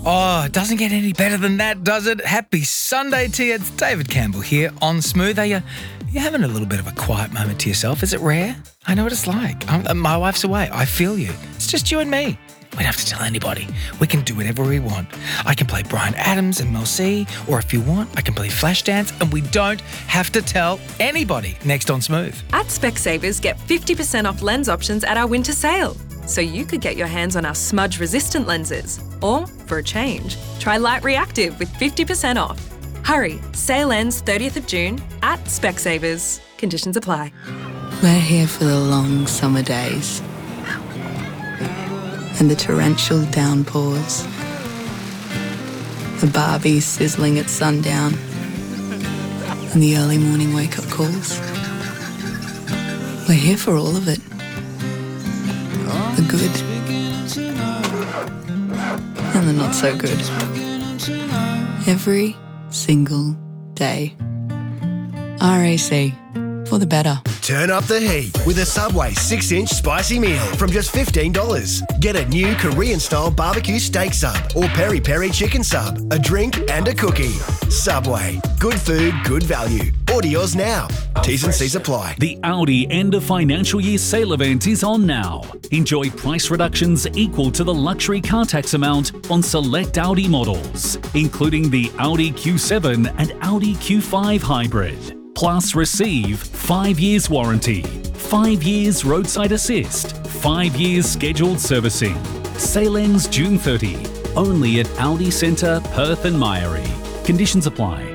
Oh, it doesn't get any better than that, does it? Happy Sunday to you. It's David Campbell here on Smooth. Are you having a little bit of a quiet moment to yourself? Is it rare? I know what it's like. My wife's away. I feel you. It's just you and me. We don't have to tell anybody. We can do whatever we want. I can play Bryan Adams and Mel C, or if you want, I can play Flashdance, and we don't have to tell anybody. Next on Smooth. At Specsavers, get 50% off lens options at our winter sale. So you could get your hands on our smudge-resistant lenses. Or, for a change, try Light Reactive with 50% off. Hurry, sale ends 30th of June at Specsavers. Conditions apply. We're here for the long summer days and the torrential downpours, the Barbies sizzling at sundown and the early morning wake-up calls. We're here for all of it. The good and the not so good. Every single day. RAC, for the better. Turn up the heat with a Subway 6-inch spicy meal from just $15. Get a new Korean-style barbecue steak sub or peri-peri chicken sub, a drink and a cookie. Subway. Good food, good value. Order yours now. T's and C's apply. The Audi end of financial year sale event is on now. Enjoy price reductions equal to the luxury car tax amount on select Audi models, including the Audi Q7 and Audi Q5 Hybrid. Plus receive 5 years warranty, 5 years roadside assist, 5 years scheduled servicing. Sale ends June 30. Only at Audi Centre, Perth and Myery. Conditions apply.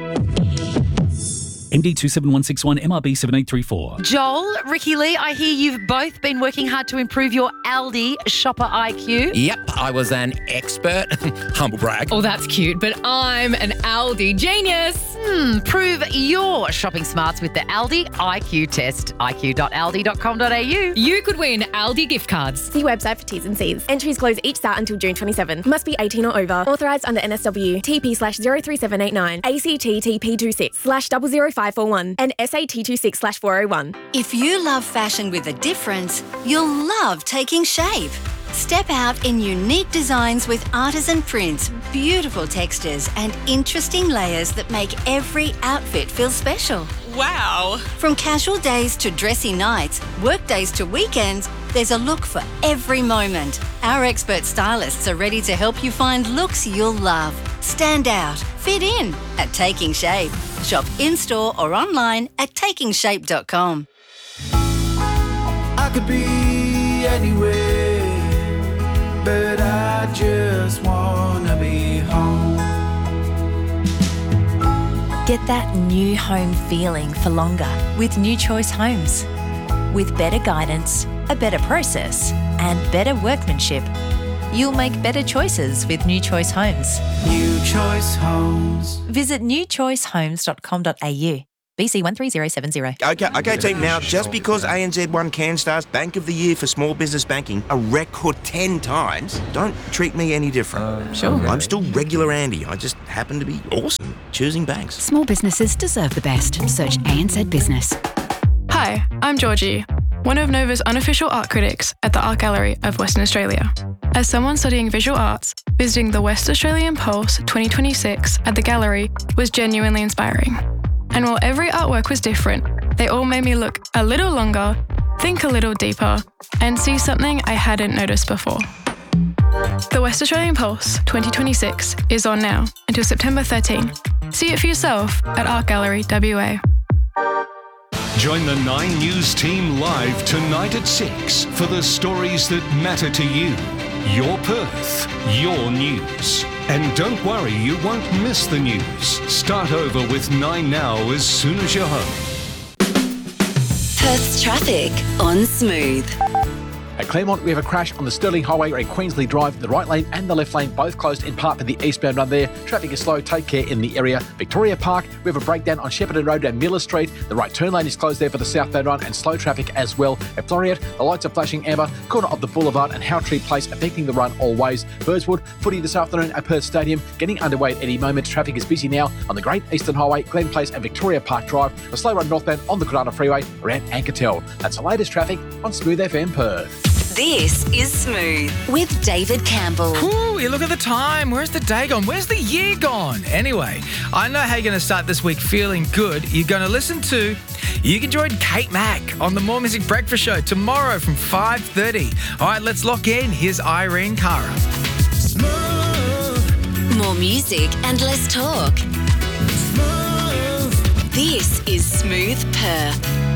MD 27161 MRB 7834. Joel, Ricky Lee, I hear you've both been working hard to improve your Aldi shopper IQ. Yep, I was an expert. Humble brag. Oh, that's cute, but I'm an Aldi genius. Prove your shopping smarts with the Aldi IQ test. iq.aldi.com.au. You could win Aldi gift cards. See website for T's and C's. Entries close each start until June 27. Must be 18 or over. Authorised under NSW. TP/03789. ACT TP226/00541. And SAT26/401. If you love fashion with a difference, you'll love Taking Shape. Step out in unique designs with artisan prints, beautiful textures, and interesting layers that make every outfit feel special. Wow! From casual days to dressy nights, work days to weekends, there's a look for every moment. Our expert stylists are ready to help you find looks you'll love. Stand out, fit in at Taking Shape. Shop in-store or online at takingshape.com. I could be anywhere, but I just wanna be home. Get that new home feeling for longer with New Choice Homes. With better guidance, a better process, and better workmanship, you'll make better choices with New Choice Homes. New Choice Homes. Visit newchoicehomes.com.au. BC 13070. Okay, team. Now, just because ANZ won CanStar's Bank of the Year for small business banking a record 10 times, don't treat me any different. Sure. I'm still regular Andy. I just happen to be awesome choosing banks. Small businesses deserve the best. Search ANZ Business. Hi, I'm Georgie, one of Nova's unofficial art critics at the Art Gallery of Western Australia. As someone studying visual arts, visiting the West Australian Pulse 2026 at the gallery was genuinely inspiring. And while every artwork was different, they all made me look a little longer, think a little deeper, and see something I hadn't noticed before. The West Australian Pulse 2026 is on now until September 13. See it for yourself at Art Gallery WA. Join the 9 News team live tonight at 6 for the stories that matter to you. Your Perth, your news. And don't worry, you won't miss the news. Start over with 9 Now as soon as you're home. Perth's traffic on Smooth. At Claremont, we have a crash on the Stirling Highway at Queensley Drive. The right lane and the left lane both closed in part for the eastbound run there. Traffic is slow. Take care in the area. Victoria Park, we have a breakdown on Shepparton Road and Miller Street. The right turn lane is closed there for the southbound run and slow traffic as well. At Floreat, the lights are flashing amber. Corner of the Boulevard and Howtree Place affecting the run all ways. Birdswood, footy this afternoon at Perth Stadium. Getting underway at any moment. Traffic is busy now on the Great Eastern Highway, Glen Place and Victoria Park Drive. A slow run northbound on the Corona Freeway around Ankertel. That's the latest traffic on Smooth FM Perth. This is Smooth with David Campbell. Ooh, you look at the time. Where's the day gone? Where's the year gone? Anyway, I know how you're going to start this week feeling good. You're going to listen to You Can Join Kate Mack on the More Music Breakfast Show tomorrow from 5:30. All right, let's lock in. Here's Irene Cara. More music and less talk. This is Smooth Perth.